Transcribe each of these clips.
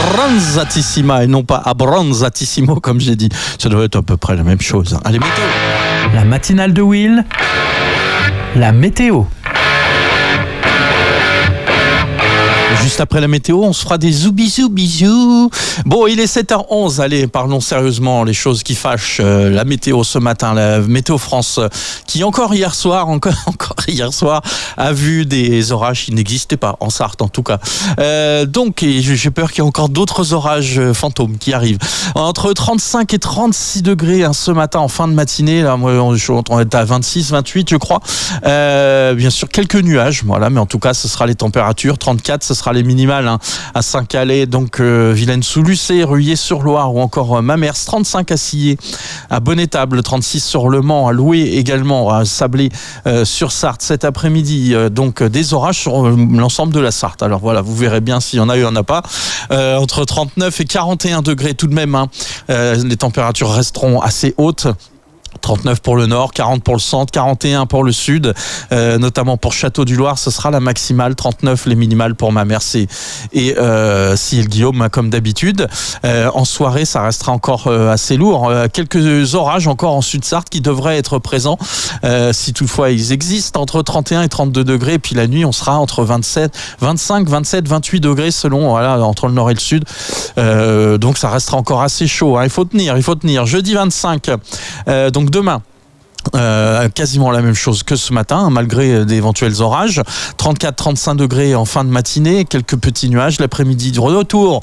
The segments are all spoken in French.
abbronzatissima et non pas abbronzatissimo comme j'ai dit. Ça doit être à peu près la même chose. Allez, météo. La matinale de Will, la météo. Juste après la météo, on se fera des bisous. Bon, il est 7h11. Allez, parlons sérieusement les choses qui fâchent. La météo ce matin, la Météo France, qui encore hier soir, a vu des orages qui n'existaient pas, en Sarthe en tout cas. Donc, j'ai peur qu'il y ait encore d'autres orages fantômes qui arrivent. Entre 35 et 36 degrés ce matin en fin de matinée. Là, on est à 26, 28 je crois. Bien sûr, quelques nuages, voilà, mais en tout cas, ce sera les températures. 34, ce sera les minimales à Saint-Calais, donc Vilaine-sous-Lucé, Ruillé-sur-Loire ou encore Mamers. 35 à Sillé, à Bonnétable, 36 sur Le Mans, à Loué également, à Sablé sur Sarthe cet après-midi. Donc des orages sur l'ensemble de la Sarthe. Alors voilà, vous verrez bien s'il y en a ou il n'y en a pas. Entre 39 et 41 degrés tout de même. Les températures resteront assez hautes. 39 pour le nord, 40 pour le centre, 41 pour le sud, notamment pour Château-du-Loir, ce sera la maximale, 39 les minimales pour Mamers et Sille-Guillaume comme d'habitude. En soirée, ça restera encore assez lourd. Quelques orages encore en Sud-Sarthe qui devraient être présents, si toutefois ils existent, entre 31 et 32 degrés. Et puis la nuit, on sera entre 25, 27, 28 degrés selon, voilà, entre le nord et le sud. Donc ça restera encore assez chaud. Il faut tenir. Jeudi 25, donc demain. Quasiment la même chose que ce matin, malgré d'éventuels orages. 34-35 degrés en fin de matinée, quelques petits nuages. L'après-midi du retour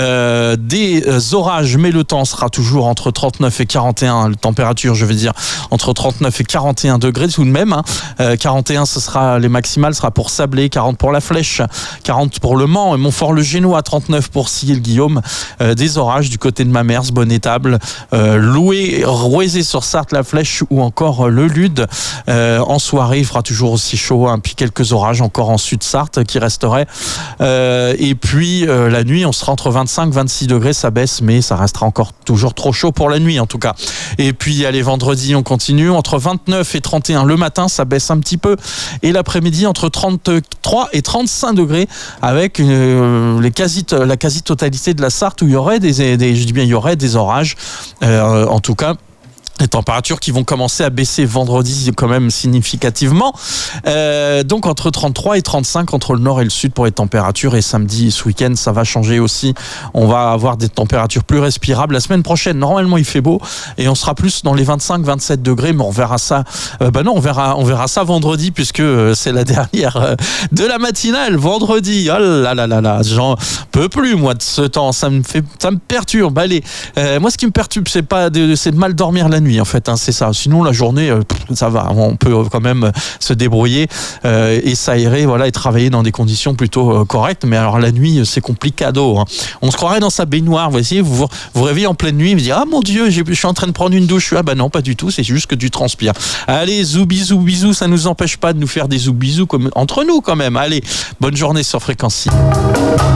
des orages, mais le temps sera toujours entre 39 et 41. La température, je veux dire, entre 39 et 41 degrés tout de même. 41, ce sera les maximales, sera pour Sablé, 40 pour La Flèche, 40 pour Le Mans et Montfort-le-Génois, 39 pour Sille-Guillaume. Des orages du côté de Mamers, Bonnétable, Loué, Roisé-sur-Sarthe, La Flèche ou encore le Lude. En soirée, il fera toujours aussi chaud, puis quelques orages encore en Sud-Sarthe qui resteraient. Et puis la nuit, on sera entre 25 et 26 degrés, ça baisse, mais ça restera encore toujours trop chaud pour la nuit en tout cas. Et puis allez, vendredi, on continue. Entre 29 et 31 le matin, ça baisse un petit peu. Et l'après-midi, entre 33 et 35 degrés, avec la quasi-totalité de la Sarthe où il y aurait il y aurait des orages. En tout cas, les températures qui vont commencer à baisser vendredi quand même significativement. Donc entre 33 et 35 entre le nord et le sud pour les températures. Et samedi, ce week-end, ça va changer aussi. On va avoir des températures plus respirables. La semaine prochaine, normalement, il fait beau. Et on sera plus dans les 25-27 degrés. Mais on verra ça. On verra ça vendredi puisque c'est la dernière de la matinale. Vendredi. Oh là là là là. J'en peux plus, moi, de ce temps. Ça me perturbe. Allez. Moi, ce qui me perturbe, c'est de mal dormir la nuit. En fait, c'est ça. Sinon, la journée, ça va. On peut quand même se débrouiller et s'aérer, voilà, et travailler dans des conditions plutôt correctes. Mais alors la nuit, c'est complicado. On se croirait dans sa baignoire. Vous voyez, vous réveillez en pleine nuit, vous dites ah mon Dieu, je suis en train de prendre une douche. Ah bah non, pas du tout. C'est juste que tu transpires. Allez, bisous, ça nous empêche pas de nous faire des bisous comme entre nous quand même. Allez, bonne journée sur Fréquency.